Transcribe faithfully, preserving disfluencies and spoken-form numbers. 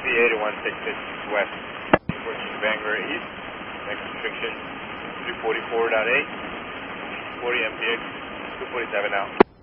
V eighty-one sixty-six west, approaching Bangor East, next restriction three forty-four point eight, forty M P X, two forty-seven out.